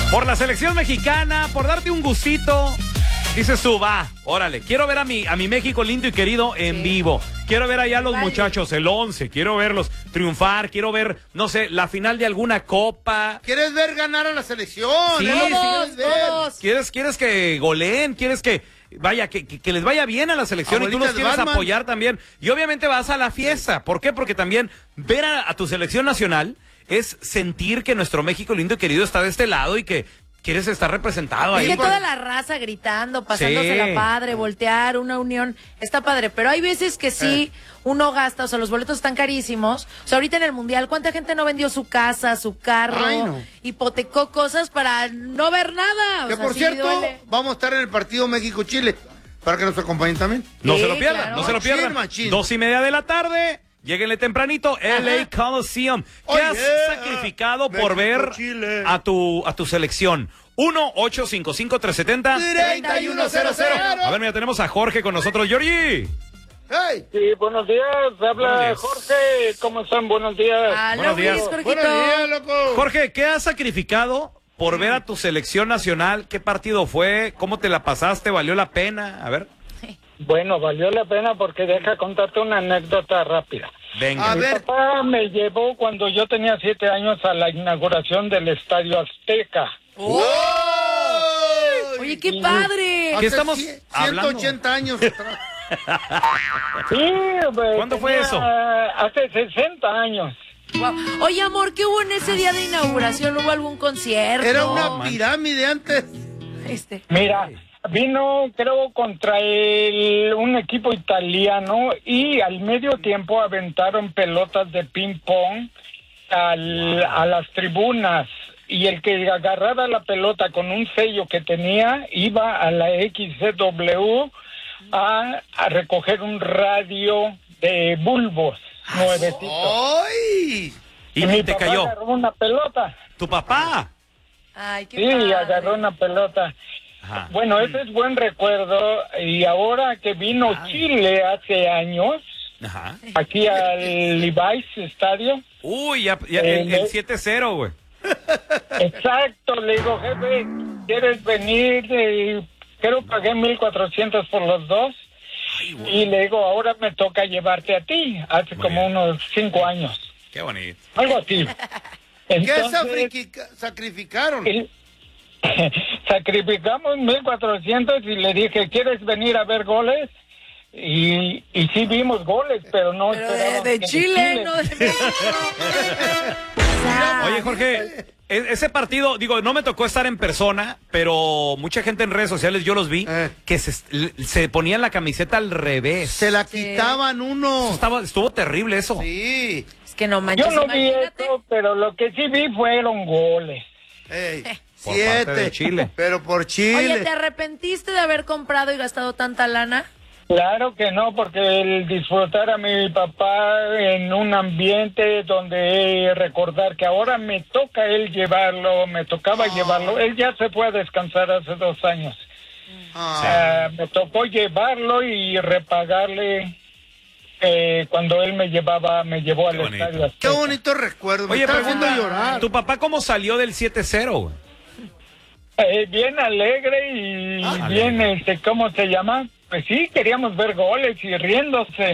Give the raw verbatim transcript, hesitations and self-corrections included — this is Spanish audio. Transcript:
Por la selección mexicana, por darte un gustito. Dices tú, va, órale, quiero ver a mi, a mi México lindo y querido en sí. vivo. Quiero ver allá a los vale. muchachos, el once, quiero verlos triunfar, quiero ver, no sé, la final de alguna copa. ¿Quieres ver ganar a la selección? Sí, todos, sí. todos. ¿Quieres, quieres que goleen? ¿Quieres que, vaya, que, que, que les vaya bien a la selección? Abuelitas, y tú los quieres Batman. apoyar también. Y obviamente vas a la fiesta. ¿Por qué? Porque también ver a, a tu selección nacional es sentir que nuestro México lindo y querido está de este lado y que quieres estar representado ahí. Y que toda la raza gritando, pasándose sí. la padre, voltear, una unión, está padre. Pero hay veces que sí, eh. uno gasta, o sea, los boletos están carísimos. O sea, ahorita en el Mundial, ¿cuánta gente no vendió su casa, su carro, Ay, no. hipotecó cosas para no ver nada? Que o sea, por sí cierto, duele. vamos a estar en el partido México-Chile, para que nos acompañen también. No sí, se lo pierdan, claro. no se lo pierdan. Machín, machín. Dos y media de la tarde. Lléguenle tempranito, L A Coliseum. ¿Qué Oye, has sacrificado México, por ver Chile. a tu a tu selección? uno ocho cinco cinco tres siete cero treinta y uno cero cero. A ver, mira, tenemos a Jorge con nosotros. Georgie. Hey. Sí, buenos días. Habla buenos días. Jorge. ¿Cómo están? Buenos días. Aló, buenos días. Luis, Buenos días, loco. Jorge, ¿qué has sacrificado por ver a tu selección nacional? ¿Qué partido fue? ¿Cómo te la pasaste? ¿Valió la pena? A ver. Bueno, valió la pena porque deja contarte una anécdota rápida. Venga. A Mi ver. papá me llevó cuando yo tenía siete años a la inauguración del Estadio Azteca. ¡Oh! Oye, qué padre. ¿Qué estamos ciento hablando? ochenta años atrás. Sí, pues, ¿Cuándo fue tenía, eso? Hace sesenta años. Wow. Oye, amor, ¿qué hubo en ese día de inauguración? ¿Hubo algún concierto? Era una pirámide antes. Este. Mira, vino creo contra el, un equipo italiano y al medio tiempo aventaron pelotas de ping pong al, a las tribunas y el que agarrara la pelota con un sello que tenía iba a la X C W a, a recoger un radio de bulbos nuevecitos. ¡Ay! Y, Y mi te papá cayó. agarró una pelota. ¿Tu papá? Ay, qué Sí, padre. agarró una pelota. Ajá. Bueno, ese es buen recuerdo. Y ahora que vino Ay. Chile hace años, Ajá. aquí al Levi's Estadio. Uy, ya, ya el, el siete cero, güey. Exacto, le digo, jefe, ¿quieres venir? Eh, creo que pagué mil cuatrocientos por los dos. Ay, Y le digo, ahora me toca llevarte a ti, hace Muy como bien. unos cinco años. Qué bonito. Algo así. ¿Qué Entonces, sacrifica- sacrificaron? el- sacrificamos mil cuatrocientos y le dije, ¿quieres venir a ver goles? Y, y sí vimos goles, pero no Pero de, esperábamos de que Chile, no de México. O sea, Oye, Jorge, e- ese partido, digo, no me tocó estar en persona, pero mucha gente en redes sociales, yo los vi, Eh. que se, se ponían la camiseta al revés. Se la Sí. quitaban uno. Estaba, estuvo terrible eso. Sí. es que no manches, Yo no vi imagínate. eso, pero lo que sí vi fueron goles. Ey, Por siete. parte de Chile. Pero por Oye, Chile. ¿te arrepentiste de haber comprado y gastado tanta lana? Claro que no, porque el disfrutar a mi papá en un ambiente donde recordar que ahora me toca él llevarlo, me tocaba Oh. llevarlo, él ya se fue a descansar hace dos años. Ah. Ah, me tocó llevarlo y repagarle eh, cuando él me llevaba, me llevó al Qué bonito. estadio. Qué Azteca. bonito recuerdo. Me Oye, está pregunta, haciendo llorar. ¿tu papá cómo salió del siete cero, güey? Eh, bien alegre y Ah, bien, alegre. este, ¿cómo se llama? Pues sí, queríamos ver goles y riéndose.